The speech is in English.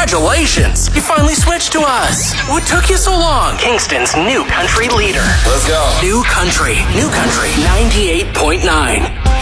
Congratulations! You finally switched to us. What took you so long? Kingston's new country leader. Let's go. New country 98.9.